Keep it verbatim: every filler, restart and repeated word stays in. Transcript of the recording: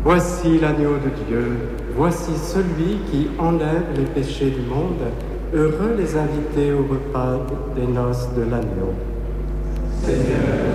Voici l'agneau de Dieu, voici celui qui enlève les péchés du monde. Heureux les invités au repas des noces de l'agneau. Seigneur,